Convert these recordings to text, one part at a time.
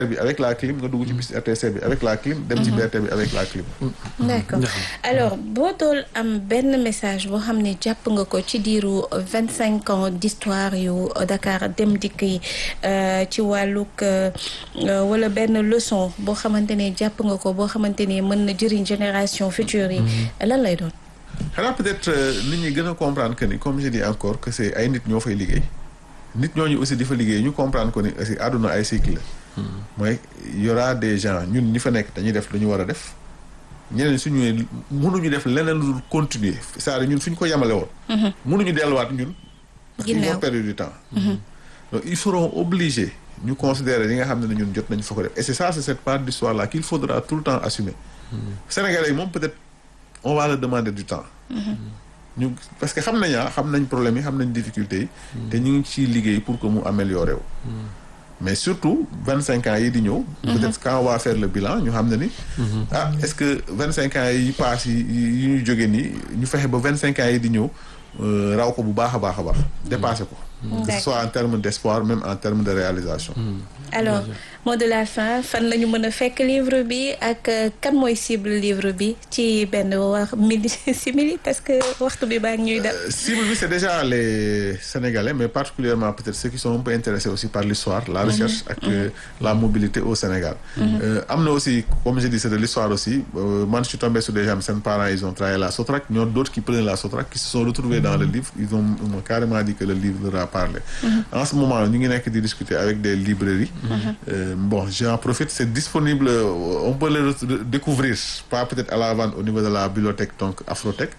bi avec la clim nga dugg ci bus RTC bi avec la clim dem ci BRT bi avec la clim. D'accord alors boo dool am benn message boo xam ne jàpp nga ko ci diiru 25 ans d'histoire yu Dakar Dem Dikk yi ci wàllug wala benn leçon boo xamante ne jàpp nga ko boo xamante ne mën na jëriñ génération future yi lan lay doon. xanaa peut-être nit ñi gën a comprendre que ni comme je dis encore que c'est ay nit ñoo fay liggéey nit ñooñu aussi di fa liggéey ñu comprendre ko ni aussi àdduna ay cycle la. mooy y aura des gens ñun ñi fa nekk dañuy def lu ñu war a def ñeneen suñu mënuñu def leneen lu dul continuer c'est-à-dire ñun fi ñu ko yemale woon. mënuñu delluwaat ñun. parce qu'ils vont perdre du temps. donc ils seront obligés ñu considérer li nga xam ne ñun jot nañu fa ko def et c'est ça c'est cette part d'histoire là qu'il faudra tout le temps assumer. Sénégalais yi moom peut-être on va leur demander du temps. ñu parce que xam nañ problème yi xam nañ difficultés yi. te ñu ngi ciy liggéey pour que mu améliorer wu. mais surtout 25 ans yi di ñëw. peut-être quand on va faire le bilan ñu xam ne ni. est-ce que 25 ans yi paase yi ñu jógee nii ñu fexe ba 25 ans yi di ñëw raw ko bu baax a baax a baax. dépasser ko. que ce soit en termes d'espoir même en termes de réalisation. alors mot de la fin fan la ñu mën a fekk livre bi ak kan mooy cible livre bi ci benn simili parce que waxtu bi baa ngi ñuy def. cible bi c'est déjà les Sénégalais mais particulièrement peut-être ceux qui sont un peu intéressés aussi par l'histoire la recherche ak la mobilité au Sénégal. am na aussi comme je dis c'est de l'histoire aussi man je suis tombé sur des gens seen parents ils ont travaillé la Sotrac ñoo d'autres qui prenaient la Sotrac qui se sont retrouvés dans le livre ils ont carrément dit que le livre leur a parlé. En ce moment ñu ngi nekk di discuter avec des librairies. Bon j'en profite c'est disponible on peut le découvrir pas peut-être à la vente au niveau de la bibliothèque donc Afrotech.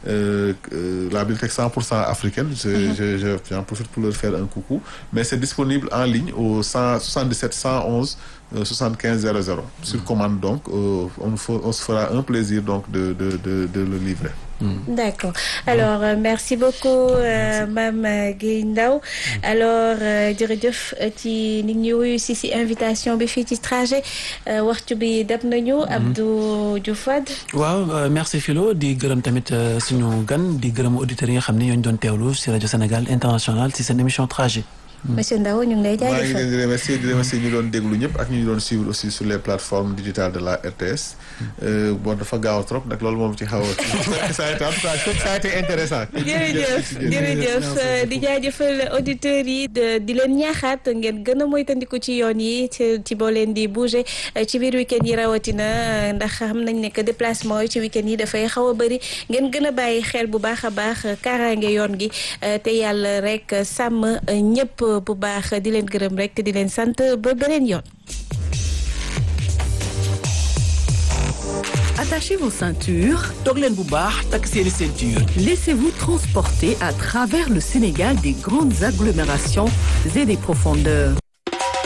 La bibliothèque 100% africaine j'en profite pour leur faire un coucou mais c'est disponible en ligne au 177 111 75 00 sur commande donc on se fera un plaisir donc de le livrer. D'accord alors merci beaucoup Mame Gueye Ndao alors jërëjëf ci nit ñi wuyu si invitation bi fii ci trajet waxtu bi dab nañu Abdou Diouf Wade waaw merci Philo di gërëm tamit suñu gan di gërëm auditeurs yi nga xam ne ñooñu doon teewlu si rajo Sénégal International ci seen émission trajet. Monsieur Ndao ñu ngi lay jaajëfal. maa ngi leen di remercier ñu doon déglu ñëpp ak ñu doon suivre aussi sur les plateformes digitales de la RTS. bon dafa gaaw trop nag loolu moom ci xaw a. ça a été intéressant. jërëjëf di jaajëfal auditeurs yi di leen ñaaxaat ngeen gën a moytandiku ci yoon yi ci boo leen di bouger ci biir week-end yi rawatina ndax xam nañ ne que déplacement yi ci week-end yi dafay xaw a bëri ngeen gën a bàyyi xel bu baax a baax kaaraange yoon gi te yàlla rek sàmm ñëpp. bu baax di leen gërëm rek di leen sant ba beneen yoon. Attachez vos ceintures. toog leen bu baax takk seeni ceinture. Laissez-vous transporter à travers le Sénégal des grandes agglomérations et des profondeurs.